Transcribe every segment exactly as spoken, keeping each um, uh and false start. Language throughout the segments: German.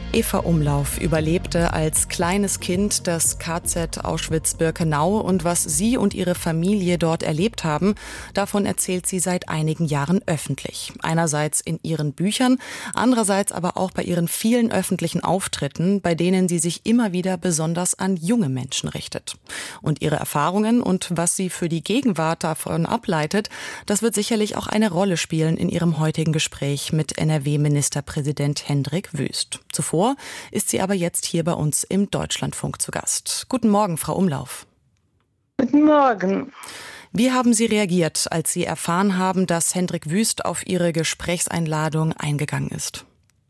Eva Umlauf überlebte als kleines Kind das K Z Auschwitz-Birkenau und was sie und ihre Familie dort erlebt haben, davon erzählt sie seit einigen Jahren öffentlich. Einerseits in ihren Büchern, andererseits aber auch bei ihren vielen öffentlichen Auftritten, bei denen sie sich immer wieder besonders an junge Menschen richtet. Und ihre Erfahrungen und was sie für die Gegenwart davon ableitet, das wird sicherlich auch eine Rolle spielen in ihrem heutigen Gespräch mit N R W-Ministerpräsident Hendrik Wüst. Zuvor ist sie aber jetzt hier bei uns im Deutschlandfunk zu Gast. Guten Morgen, Frau Umlauf. Guten Morgen. Wie haben Sie reagiert, als Sie erfahren haben, dass Hendrik Wüst auf Ihre Gesprächseinladung eingegangen ist?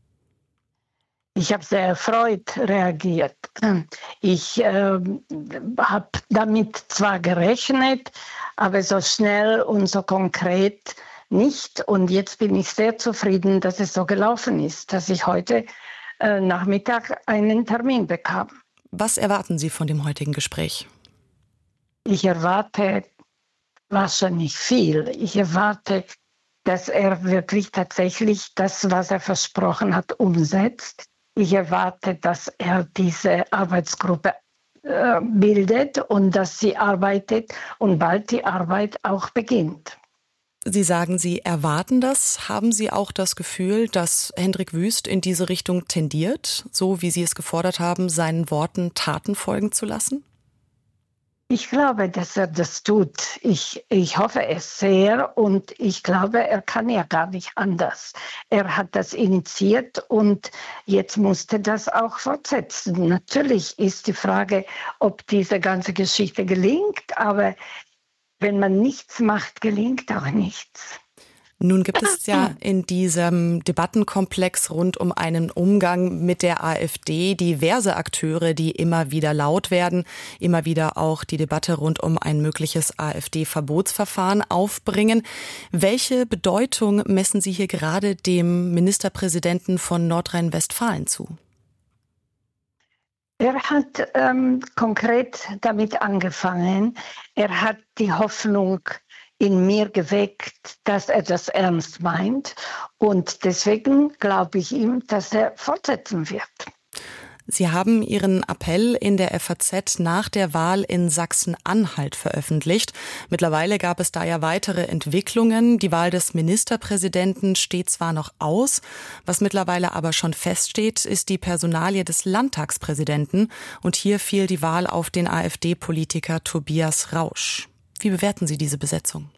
Ich habe sehr erfreut reagiert. Ich äh, habe damit zwar gerechnet, aber so schnell und so konkret nicht. Und jetzt bin ich sehr zufrieden, dass es so gelaufen ist, dass ich heute äh, Nachmittag einen Termin bekam. Was erwarten Sie von dem heutigen Gespräch? Ich erwarte wahrscheinlich viel. Ich erwarte, dass er wirklich tatsächlich das, was er versprochen hat, umsetzt. Ich erwarte, dass er diese Arbeitsgruppe äh, bildet und dass sie arbeitet und bald die Arbeit auch beginnt. Sie sagen, Sie erwarten das. Haben Sie auch das Gefühl, dass Hendrik Wüst in diese Richtung tendiert, so wie Sie es gefordert haben, seinen Worten Taten folgen zu lassen? Ich glaube, dass er das tut. Ich, ich hoffe es sehr und ich glaube, er kann ja gar nicht anders. Er hat das initiiert und jetzt musste das auch fortsetzen. Natürlich ist die Frage, ob diese ganze Geschichte gelingt, aber wenn man nichts macht, gelingt auch nichts. Nun gibt es ja in diesem Debattenkomplex rund um einen Umgang mit der AfD diverse Akteure, die immer wieder laut werden, immer wieder auch die Debatte rund um ein mögliches AfD-Verbotsverfahren aufbringen. Welche Bedeutung messen Sie hier gerade dem Ministerpräsidenten von Nordrhein-Westfalen zu? Er hat ähm, konkret damit angefangen. Er hat die Hoffnung in mir geweckt, dass er das ernst meint. Und deswegen glaube ich ihm, dass er fortsetzen wird. Sie haben Ihren Appell in der F A Z nach der Wahl in Sachsen-Anhalt veröffentlicht. Mittlerweile gab es da ja weitere Entwicklungen. Die Wahl des Ministerpräsidenten steht zwar noch aus, was mittlerweile aber schon feststeht, ist die Personalie des Landtagspräsidenten. Und hier fiel die Wahl auf den AfD-Politiker Tobias Rausch. Wie bewerten Sie diese Besetzung?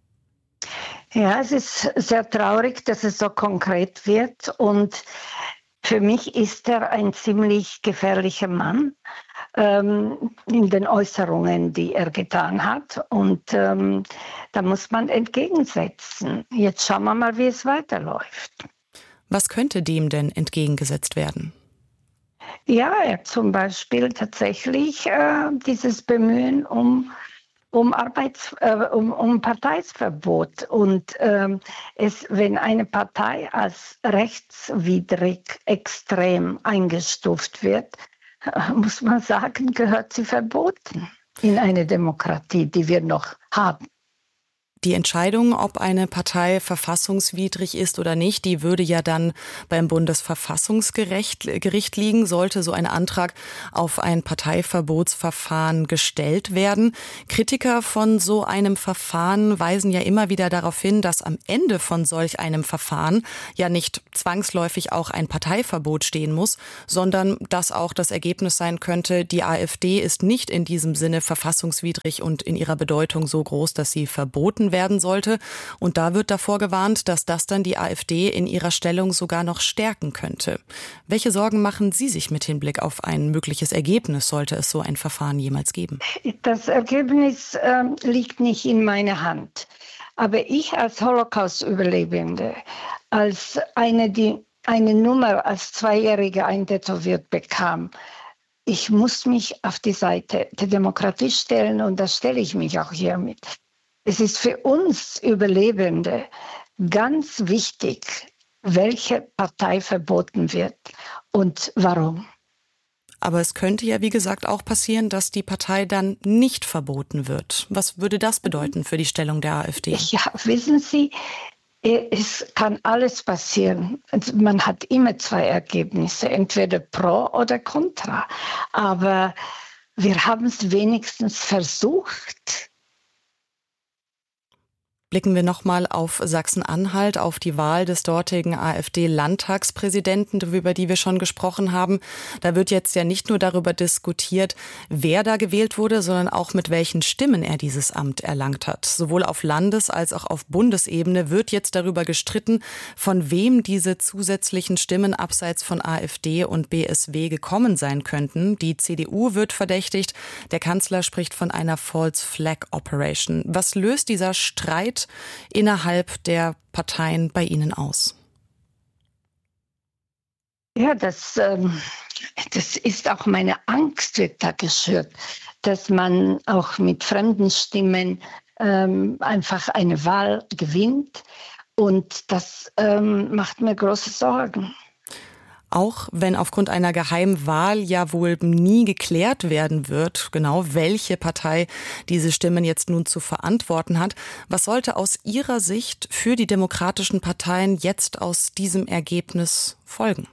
Ja, es ist sehr traurig, dass es so konkret wird und für mich ist er ein ziemlich gefährlicher Mann ähm, in den Äußerungen, die er getan hat. Und ähm, da muss man entgegensetzen. Jetzt schauen wir mal, wie es weiterläuft. Was könnte dem denn entgegengesetzt werden? Ja, er zum Beispiel tatsächlich äh, dieses Bemühen um Um, Arbeits-, äh, um, um Parteiverbot. Und ähm, es, wenn eine Partei als rechtswidrig extrem eingestuft wird, äh, muss man sagen, gehört sie verboten in eine Demokratie, die wir noch haben. Die Entscheidung, ob eine Partei verfassungswidrig ist oder nicht, die würde ja dann beim Bundesverfassungsgericht Gericht liegen, sollte so ein Antrag auf ein Parteiverbotsverfahren gestellt werden. Kritiker von so einem Verfahren weisen ja immer wieder darauf hin, dass am Ende von solch einem Verfahren ja nicht zwangsläufig auch ein Parteiverbot stehen muss, sondern dass auch das Ergebnis sein könnte, die AfD ist nicht in diesem Sinne verfassungswidrig und in ihrer Bedeutung so groß, dass sie verboten werden sollte. Und da wird davor gewarnt, dass das dann die AfD in ihrer Stellung sogar noch stärken könnte. Welche Sorgen machen Sie sich mit Hinblick auf ein mögliches Ergebnis, sollte es so ein Verfahren jemals geben? Das Ergebnis äh, liegt nicht in meiner Hand. Aber ich als Holocaust-Überlebende, als eine, die eine Nummer als Zweijährige eintätowiert bekam, ich muss mich auf die Seite der Demokratie stellen und das stelle ich mich auch hiermit. Es ist für uns Überlebende ganz wichtig, welche Partei verboten wird und warum. Aber es könnte ja, wie gesagt, auch passieren, dass die Partei dann nicht verboten wird. Was würde das bedeuten für die Stellung der AfD? Ja, wissen Sie, Es kann alles passieren. Man hat immer zwei Ergebnisse, entweder pro oder contra. Aber wir haben es wenigstens versucht. Blicken wir nochmal auf Sachsen-Anhalt, auf die Wahl des dortigen AfD-Landtagspräsidenten, über die wir schon gesprochen haben. Da wird jetzt ja nicht nur darüber diskutiert, wer da gewählt wurde, sondern auch mit welchen Stimmen er dieses Amt erlangt hat. Sowohl auf Landes- als auch auf Bundesebene wird jetzt darüber gestritten, von wem diese zusätzlichen Stimmen abseits von AfD und B S W gekommen sein könnten. Die C D U wird verdächtigt. Der Kanzler spricht von einer False Flag Operation. Was löst dieser Streit innerhalb der Parteien bei Ihnen aus? Ja, das, ähm, das ist auch meine Angst, wird da geschürt, dass man auch mit fremden Stimmen ähm, einfach eine Wahl gewinnt. Und das ähm, macht mir große Sorgen. Auch wenn aufgrund einer Geheimwahl ja wohl nie geklärt werden wird, genau welche Partei diese Stimmen jetzt nun zu verantworten hat. Was sollte aus Ihrer Sicht für die demokratischen Parteien jetzt aus diesem Ergebnis folgen?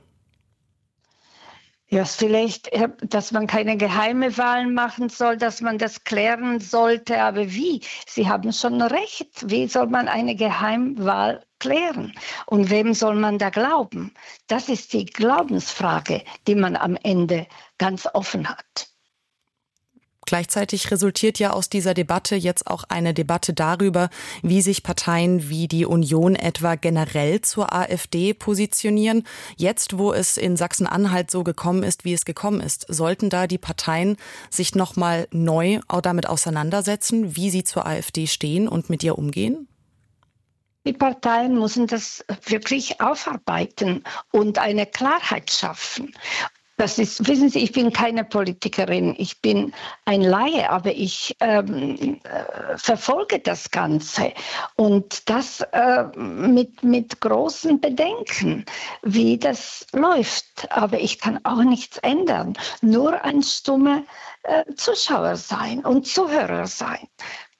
Ja, vielleicht, dass man keine geheime Wahlen machen soll, dass man das klären sollte. Aber wie? Sie haben schon recht. Wie soll man eine Geheimwahl klären? Und wem soll man da glauben? Das ist die Glaubensfrage, die man am Ende ganz offen hat. Gleichzeitig resultiert ja aus dieser Debatte jetzt auch eine Debatte darüber, wie sich Parteien wie die Union etwa generell zur AfD positionieren. Jetzt, wo es in Sachsen-Anhalt so gekommen ist, wie es gekommen ist, sollten da die Parteien sich nochmal neu damit auseinandersetzen, wie sie zur AfD stehen und mit ihr umgehen? Die Parteien müssen das wirklich aufarbeiten und eine Klarheit schaffen. Das ist, wissen Sie, ich bin keine Politikerin, ich bin ein Laie, aber ich ähm, äh, verfolge das Ganze und das äh, mit, mit großen Bedenken, wie das läuft. Aber ich kann auch nichts ändern, nur ein stummer äh, Zuschauer sein und Zuhörer sein.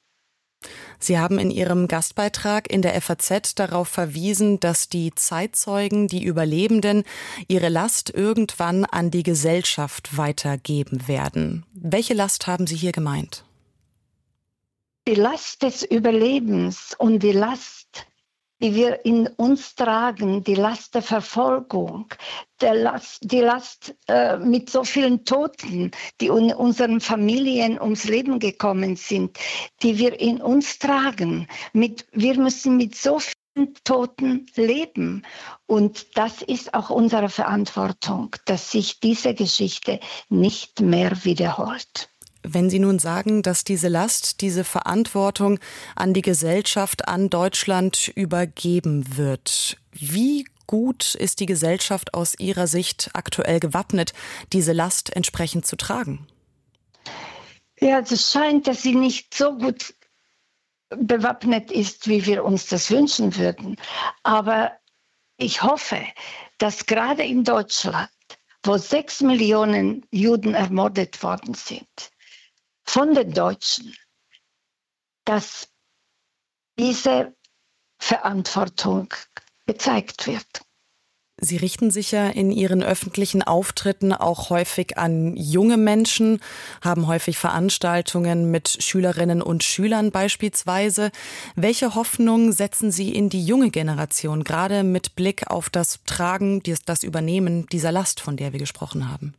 Sie haben in Ihrem Gastbeitrag in der F A Z darauf verwiesen, dass die Zeitzeugen, die Überlebenden, ihre Last irgendwann an die Gesellschaft weitergeben werden. Welche Last haben Sie hier gemeint? Die Last des Überlebens und die Last, die wir in uns tragen, die Last der Verfolgung, der Last, die Last äh, mit so vielen Toten, die in unseren Familien ums Leben gekommen sind, die wir in uns tragen. Mit, wir müssen mit so vielen Toten leben. Und das ist auch unsere Verantwortung, dass sich diese Geschichte nicht mehr wiederholt. Wenn Sie nun sagen, dass diese Last, diese Verantwortung an die Gesellschaft, an Deutschland übergeben wird, wie gut ist die Gesellschaft aus Ihrer Sicht aktuell gewappnet, diese Last entsprechend zu tragen? Ja, es scheint, dass sie nicht so gut bewappnet ist, wie wir uns das wünschen würden. Aber ich hoffe, dass gerade in Deutschland, wo sechs Millionen Juden ermordet worden sind, von den Deutschen, dass diese Verantwortung gezeigt wird. Sie richten sich ja in Ihren öffentlichen Auftritten auch häufig an junge Menschen, haben häufig Veranstaltungen mit Schülerinnen und Schülern beispielsweise. Welche Hoffnung setzen Sie in die junge Generation, gerade mit Blick auf das Tragen, das Übernehmen dieser Last, von der wir gesprochen haben?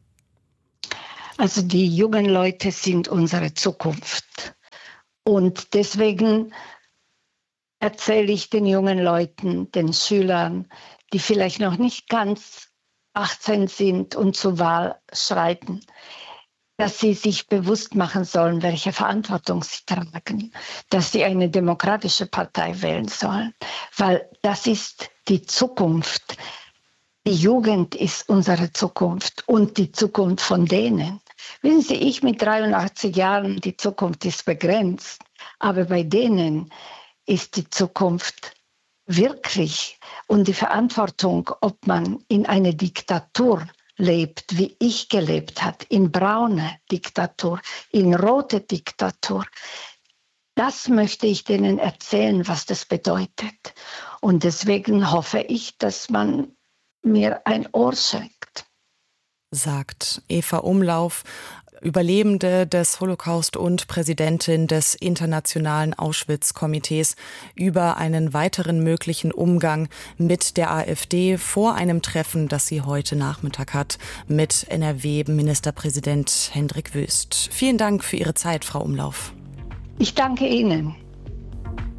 Also die jungen Leute sind unsere Zukunft. Und deswegen erzähle ich den jungen Leuten, den Schülern, die vielleicht noch nicht ganz achtzehn sind und zur Wahl schreiten, dass sie sich bewusst machen sollen, welche Verantwortung sie tragen, dass sie eine demokratische Partei wählen sollen, weil das ist die Zukunft. Die Jugend ist unsere Zukunft und die Zukunft von denen. Wissen Sie, ich mit dreiundachtzig Jahren, die Zukunft ist begrenzt, aber bei denen ist die Zukunft wirklich und die Verantwortung, ob man in einer Diktatur lebt, wie ich gelebt habe, in braune Diktatur, in rote Diktatur. Das möchte ich denen erzählen, was das bedeutet. Und deswegen hoffe ich, dass man mir ein Ohr schenkt. Sagt Eva Umlauf, Überlebende des Holocaust und Präsidentin des Internationalen Auschwitz-Komitees, über einen weiteren möglichen Umgang mit der AfD vor einem Treffen, das sie heute Nachmittag hat, mit N R W-Ministerpräsident Hendrik Wüst. Vielen Dank für Ihre Zeit, Frau Umlauf. Ich danke Ihnen.